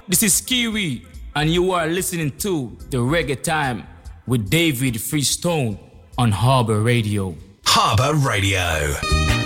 this is Kiwi, and you are listening to The Reggae Time with David Freestone on Harbour Radio. Harbour Radio.